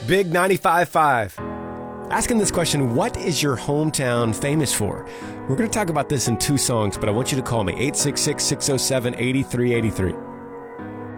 Big 95.5. Asking this question, what is your hometown famous for? We're going to talk about this in 2 songs, but I want you to call me, 866-607-8383.